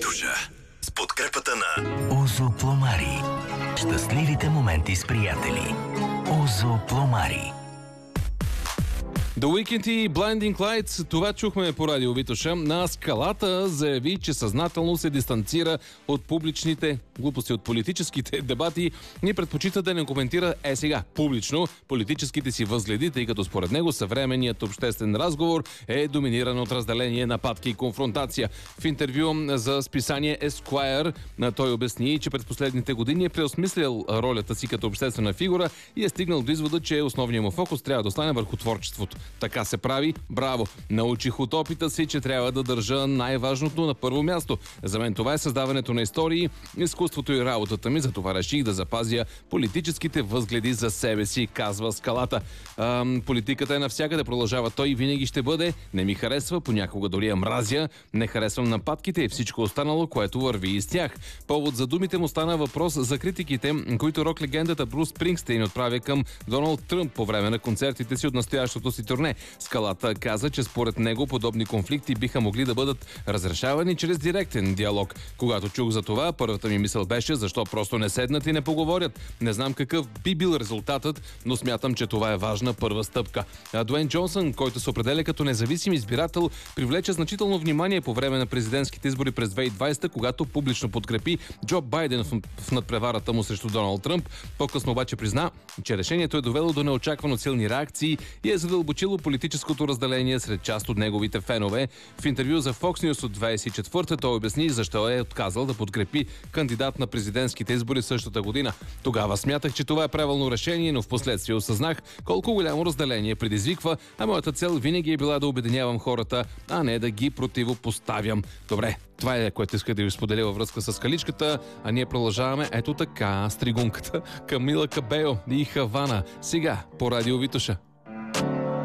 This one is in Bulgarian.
Витоша с подкрепата на Озо Пломари. Щастливите моменти с приятели. Озо Пломари. The Weeknd и Blinding Lights, това чухме по радио Витоша. На Скалата заяви, че съзнателно се дистанцира от публичните глупости, от политическите дебати и предпочита да не коментира сега публично политическите си възгледи, тъй като според него съвременният обществен разговор е доминиран от разделение, нападки и конфронтация. В интервю за списание Esquire той обясни, че през последните години е преосмислил ролята си като обществена фигура и е стигнал до извода, че основният му фокус трябва да остане върху творчеството. Така се прави. Браво! Научих от опита си, че трябва да държа най-важното на първо място. За мен това е създаването на истории, изкуството и работата ми. Затова реших да запазя политическите възгледи за себе си, казва Скалата. Политиката е навсякъде, продължава той и винаги ще бъде. Не ми харесва, понякога дори я мразя. Не харесвам нападките и всичко останало, което върви из тях. Повод за думите му стана въпрос за критиките, които рок-легендата Брус Спрингстейн отправя към Доналд Тръмп по време на концертите си от настоящото си турне. Скалата каза, че според него подобни конфликти биха могли да бъдат разрешавани чрез директен диалог. Когато чух за това, първата ми мисъл беше защо просто не седнат и не поговорят. Не знам какъв би бил резултатът, но смятам, че това е важна първа стъпка. Дуейн Джонсън, който се определя като независим избирател, привлече значително внимание по време на президентските избори през 2020, когато публично подкрепи Джо Байден в надпреварата му срещу Доналд Тръмп. По-късно обаче призна, че решението е довело до неочаквано силни реакции и е задълбочило политическото разделение сред част от неговите фенове. В интервю за Fox News от 24-та той обясни защо е отказал да подкрепи кандидат на президентските избори същата година. Тогава смятах, че това е правилно решение, но впоследствие осъзнах колко голямо разделение предизвиква, а моята цел винаги е била да обединявам хората, а не да ги противопоставям. Добре, това е, което иска да ви споделя във връзка с Каличката, а ние продължаваме ето така с тригунката Камила Кабело и Хавана. Сега по радио Витоша.